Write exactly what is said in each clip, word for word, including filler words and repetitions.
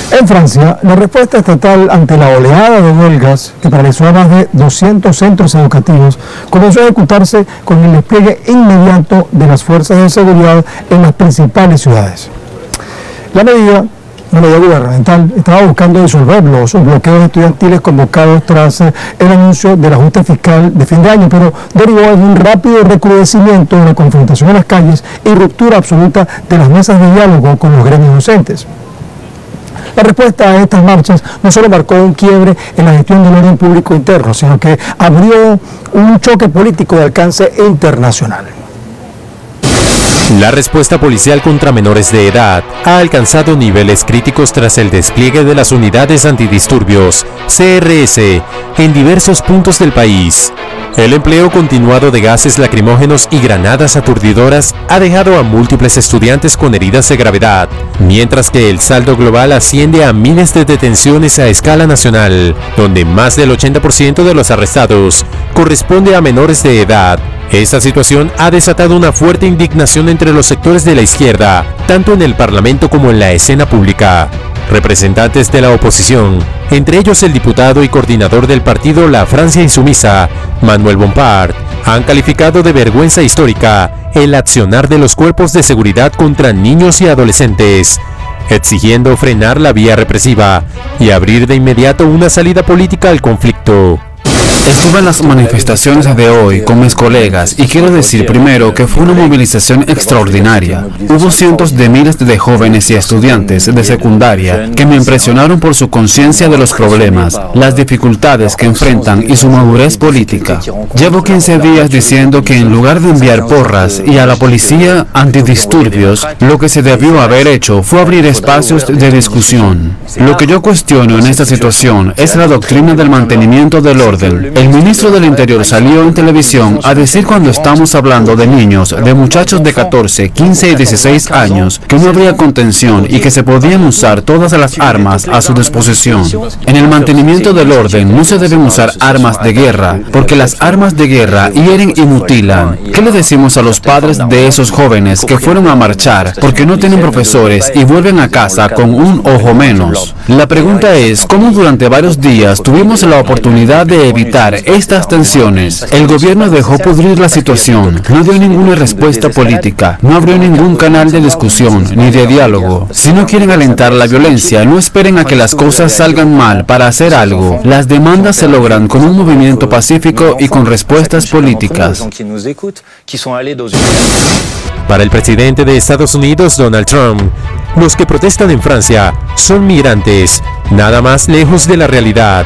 En Francia, la respuesta estatal ante la oleada de huelgas que paralizó a más de doscientos centros educativos comenzó a ejecutarse con el despliegue inmediato de las fuerzas de seguridad en las principales ciudades. La medida, una medida gubernamental, estaba buscando disolver los bloqueos estudiantiles convocados tras el anuncio del ajuste fiscal de fin de año, pero derivó en un rápido recrudecimiento de la confrontación en las calles y ruptura absoluta de las mesas de diálogo con los gremios docentes. La respuesta a estas marchas no solo marcó un quiebre en la gestión del orden público interno, sino que abrió un choque político de alcance internacional. La respuesta policial contra menores de edad ha alcanzado niveles críticos tras el despliegue de las unidades antidisturbios, C R S, en diversos puntos del país. El empleo continuado de gases lacrimógenos y granadas aturdidoras ha dejado a múltiples estudiantes con heridas de gravedad, mientras que el saldo global asciende a miles de detenciones a escala nacional, donde más del ochenta por ciento de los arrestados corresponde a menores de edad. Esta situación ha desatado una fuerte indignación entre los sectores de la izquierda, tanto en el Parlamento como en la escena pública. Representantes de la oposición, entre ellos el diputado y coordinador del partido La Francia Insumisa, Manuel Bompard, han calificado de vergüenza histórica el accionar de los cuerpos de seguridad contra niños y adolescentes, exigiendo frenar la vía represiva y abrir de inmediato una salida política al conflicto. Estuve en las manifestaciones de hoy con mis colegas y quiero decir primero que fue una movilización extraordinaria. Hubo cientos de miles de jóvenes y estudiantes de secundaria que me impresionaron por su conciencia de los problemas, las dificultades que enfrentan y su madurez política. Llevo quince días diciendo que en lugar de enviar porras y a la policía antidisturbios, lo que se debió haber hecho fue abrir espacios de discusión. Lo que yo cuestiono en esta situación es la doctrina del mantenimiento del orden. El ministro del Interior salió en televisión a decir cuando estamos hablando de niños, de muchachos de catorce, quince y dieciséis años, que no habría contención y que se podían usar todas las armas a su disposición. En el mantenimiento del orden no se deben usar armas de guerra, porque las armas de guerra hieren y mutilan. ¿Qué le decimos a los padres de esos jóvenes que fueron a marchar porque no tienen profesores y vuelven a casa con un ojo menos? La pregunta es, ¿cómo durante varios días tuvimos la oportunidad de evitar estas tensiones? El gobierno dejó pudrir la situación, no dio ninguna respuesta política, no abrió ningún canal de discusión ni de diálogo. Si no quieren alentar la violencia, no esperen a que las cosas salgan mal para hacer algo. Las demandas se logran con un movimiento pacífico y con respuestas políticas. Para el presidente de Estados Unidos, Donald Trump, los que protestan en Francia son migrantes, nada más lejos de la realidad.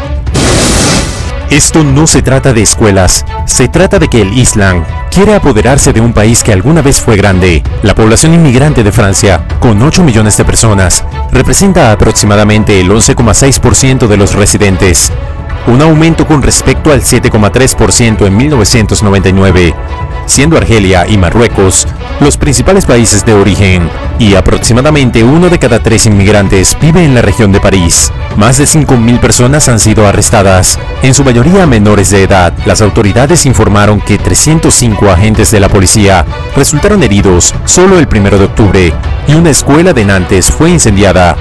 Esto no se trata de escuelas, se trata de que el Islam quiere apoderarse de un país que alguna vez fue grande. La población inmigrante de Francia, con ocho millones de personas, representa aproximadamente el once coma seis por ciento de los residentes, un aumento con respecto al siete coma tres por ciento en mil novecientos noventa y nueve, siendo Argelia y Marruecos los principales países de origen, y aproximadamente uno de cada tres inmigrantes vive en la región de París. Más de cinco mil personas han sido arrestadas, en su mayoría menores de edad. Las autoridades informaron que trescientos cinco agentes de la policía resultaron heridos solo el primero de octubre, y una escuela de Nantes fue incendiada.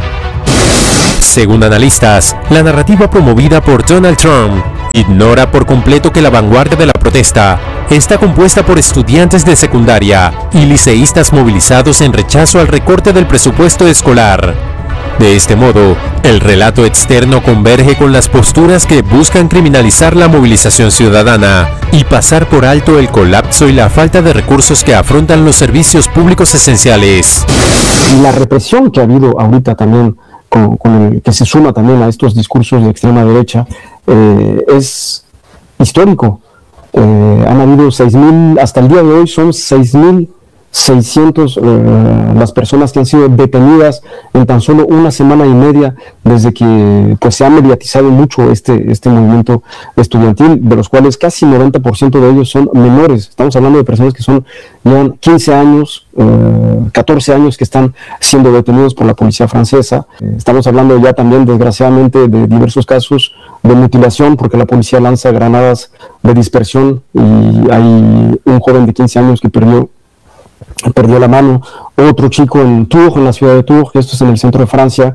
Según analistas, la narrativa promovida por Donald Trump ignora por completo que la vanguardia de la protesta está compuesta por estudiantes de secundaria y liceístas movilizados en rechazo al recorte del presupuesto escolar. De este modo, el relato externo converge con las posturas que buscan criminalizar la movilización ciudadana y pasar por alto el colapso y la falta de recursos que afrontan los servicios públicos esenciales. La represión que ha habido ahorita también, con, con el que se suma también a estos discursos de extrema derecha, eh, es histórico. Eh, han habido seis mil, hasta el día de hoy son seis mil seiscientas eh, las personas que han sido detenidas en tan solo una semana y media desde que pues, se ha mediatizado mucho este, este movimiento estudiantil, de los cuales casi noventa por ciento de ellos son menores. Estamos hablando de personas que son llevan quince años, eh, catorce años que están siendo detenidos por la policía francesa. Eh, estamos hablando ya también, desgraciadamente, de diversos casos de mutilación, porque la policía lanza granadas de dispersión y hay un joven de quince años que perdió perdió la mano, otro chico en Tours, en la ciudad de Tours, esto es en el centro de Francia.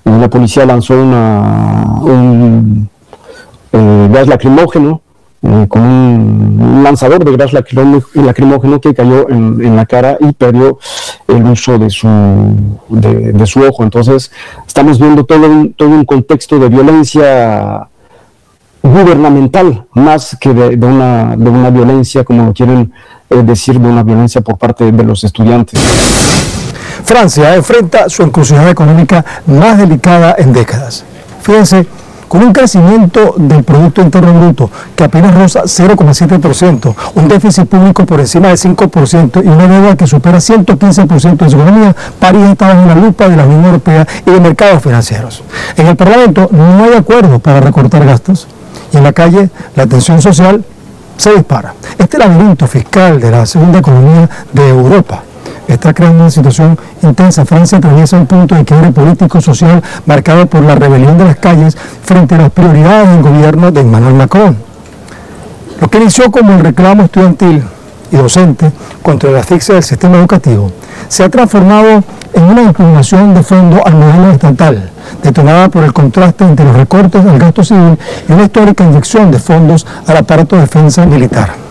eh, la policía lanzó una, un eh, gas lacrimógeno, eh, con un, un lanzador de gas lacrimógeno que cayó en, en la cara y perdió el uso de su, de, de su ojo. Entonces estamos viendo todo un, todo un contexto de violencia gubernamental, más que de, de, una, de una violencia, como lo quieren eh, decir, de una violencia por parte de los estudiantes. Francia enfrenta su encrucijada económica más delicada en décadas. Fíjense, con un crecimiento del Producto Interno Bruto que apenas roza cero coma siete por ciento, un déficit público por encima del cinco por ciento y una deuda que supera ciento quince por ciento de su economía, París está bajo la lupa de la Unión Europea y de mercados financieros. En el Parlamento no hay acuerdo para recortar gastos y en la calle la tensión social se dispara. Este laberinto fiscal de la segunda economía de Europa está creando una situación intensa. Francia atraviesa un punto de quiebre político-social marcado por la rebelión de las calles frente a las prioridades del gobierno de Emmanuel Macron. Lo que inició como el reclamo estudiantil y docente contra la asfixia del sistema educativo se ha transformado en una impugnación de fondo al modelo estatal, detonada por el contraste entre los recortes al gasto civil y una histórica inyección de fondos al aparato de defensa militar.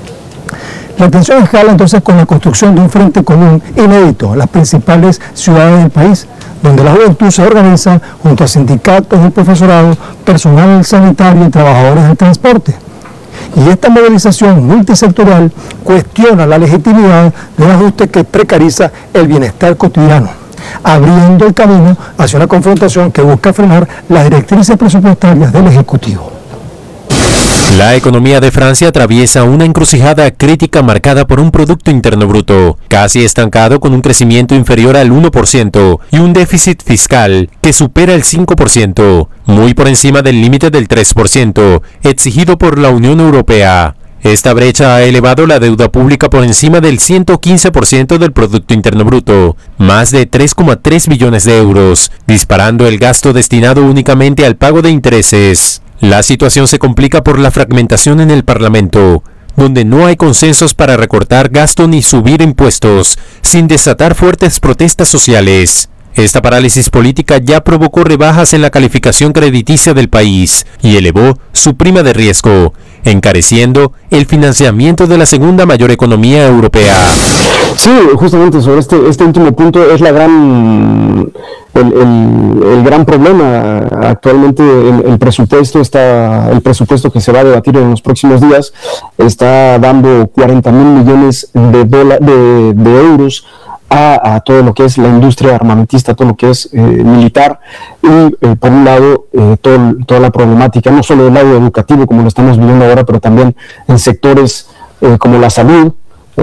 La tensión escala entonces con la construcción de un frente común inédito en las principales ciudades del país, donde la juventud se organiza junto a sindicatos del profesorado, personal sanitario y trabajadores del transporte. Y esta movilización multisectorial cuestiona la legitimidad de un ajuste que precariza el bienestar cotidiano, abriendo el camino hacia una confrontación que busca frenar las directrices presupuestarias del Ejecutivo. La economía de Francia atraviesa una encrucijada crítica marcada por un Producto Interno Bruto casi estancado con un crecimiento inferior al uno por ciento y un déficit fiscal que supera el cinco por ciento, muy por encima del límite del tres por ciento exigido por la Unión Europea. Esta brecha ha elevado la deuda pública por encima del ciento quince por ciento del Producto Interno Bruto, más de tres coma tres billones de euros, disparando el gasto destinado únicamente al pago de intereses. La situación se complica por la fragmentación en el Parlamento, donde no hay consensos para recortar gasto ni subir impuestos, sin desatar fuertes protestas sociales. Esta parálisis política ya provocó rebajas en la calificación crediticia del país y elevó su prima de riesgo, encareciendo el financiamiento de la segunda mayor economía europea. Sí, justamente sobre este, este último punto es la gran, el, el, el gran problema. Actualmente el, el presupuesto está, el presupuesto que se va a debatir en los próximos días está dando cuarenta mil millones de, dola, de, de euros A, a todo lo que es la industria armamentista, todo lo que es eh, militar, y eh, por un lado eh, todo, toda la problemática, no solo del lado educativo como lo estamos viviendo ahora, pero también en sectores eh, como la salud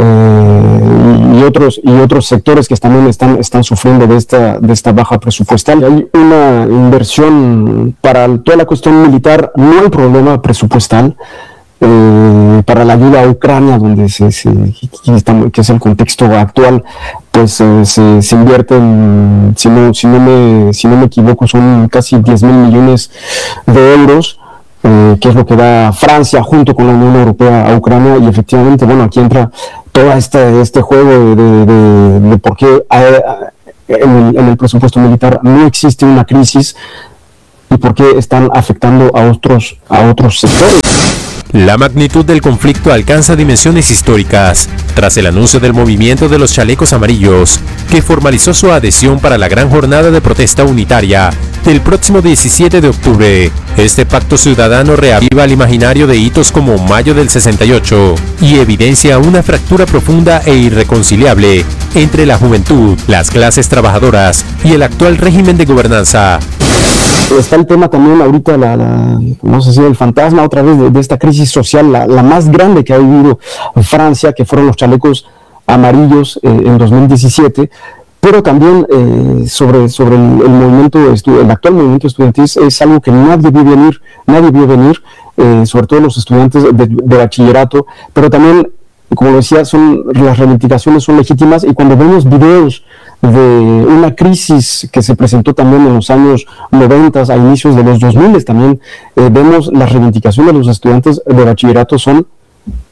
eh, y, y otros y otros sectores que también están, están sufriendo de esta, de esta baja presupuestal. Hay una inversión para toda la cuestión militar, no hay problema presupuestal. Eh, para la ayuda a Ucrania, donde se, se, que es el contexto actual, pues eh, se, se invierte en, si no, si, no me, si no me equivoco, son casi diez mil millones de euros, eh, que es lo que da Francia junto con la Unión Europea a Ucrania, y efectivamente, bueno, aquí entra todo este, este juego de, de, de, de por qué a, a, en, el, en el presupuesto militar no existe una crisis y por qué están afectando a otros, a otros sectores. La magnitud del conflicto alcanza dimensiones históricas tras el anuncio del movimiento de los chalecos amarillos, que formalizó su adhesión para la gran jornada de protesta unitaria del próximo diecisiete de octubre. Este pacto ciudadano reaviva el imaginario de hitos como Mayo del sesenta y ocho y evidencia una fractura profunda e irreconciliable entre la juventud, las clases trabajadoras y el actual régimen de gobernanza. Está el tema también ahorita, la, la, no sé si el fantasma otra vez de, de esta crisis social, la, la más grande que ha vivido Francia, que fueron los chalecos amarillos eh, en dos mil diecisiete, pero también eh, sobre, sobre el, el movimiento, el actual movimiento estudiantil es algo que nadie vio venir, nadie vio venir, eh, sobre todo los estudiantes de, de bachillerato, pero también, como lo decía, son, las reivindicaciones son legítimas, y cuando vemos videos de una crisis que se presentó también en los años noventa, a inicios de los dos mil, también eh, vemos las reivindicaciones de los estudiantes de bachillerato son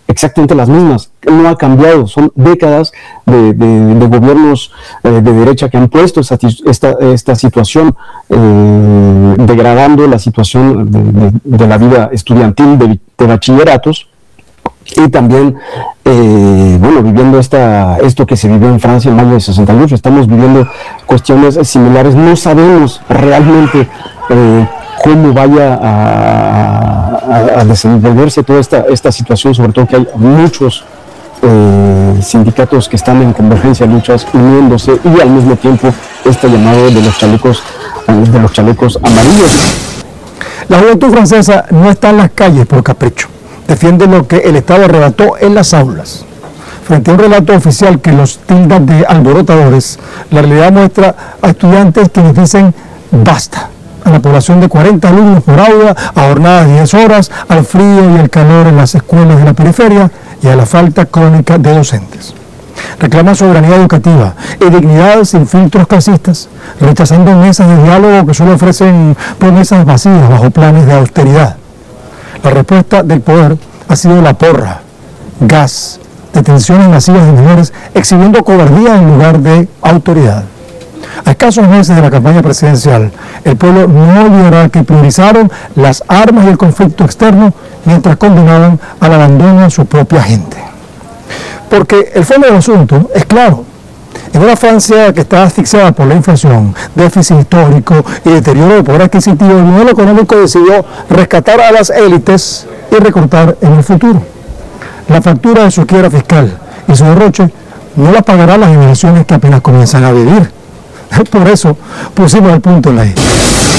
exactamente las mismas, no ha cambiado, son décadas de, de, de gobiernos eh, de derecha que han puesto esta, esta, esta situación, eh, degradando la situación de, de, de la vida estudiantil de, de bachilleratos, y también, eh, bueno, viviendo esta, esto que se vivió en Francia en mayo de sesenta y ocho, estamos viviendo cuestiones similares, no sabemos realmente eh, cómo vaya a, a, a desenvolverse toda esta, esta situación, sobre todo que hay muchos eh, sindicatos que están en convergencia, luchas, uniéndose, y al mismo tiempo este llamado de los chalecos, de los chalecos amarillos. La juventud francesa no está en las calles por capricho, defiende lo que el Estado arrebató en las aulas. Frente a un relato oficial que los tilda de alborotadores, la realidad muestra a estudiantes quienes dicen basta a la población de cuarenta alumnos por aula, a jornadas de diez horas, al frío y el calor en las escuelas de la periferia y a la falta crónica de docentes. Reclaman soberanía educativa y dignidad sin filtros clasistas, rechazando mesas de diálogo que solo ofrecen promesas vacías bajo planes de austeridad. La respuesta del poder ha sido la porra, gas, detenciones masivas de menores, exhibiendo cobardía en lugar de autoridad. A escasos meses de la campaña presidencial, el pueblo no olvidará que priorizaron las armas y el conflicto externo mientras condenaban al abandono de su propia gente. Porque el fondo del asunto es claro. En una Francia que está asfixiada por la inflación, déficit histórico y deterioro del poder adquisitivo, el modelo económico decidió rescatar a las élites y recortar en el futuro. La factura de su quiebra fiscal y su derroche no la pagarán las generaciones que apenas comienzan a vivir. Por eso pusimos el punto en la I.